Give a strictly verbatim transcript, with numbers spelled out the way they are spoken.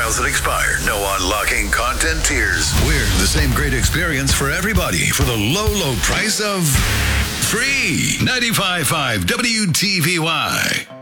trials that expire. No unlocking content tiers. We're the same great experience for everybody for the low, low price of free. ninety-five point five W T V Y.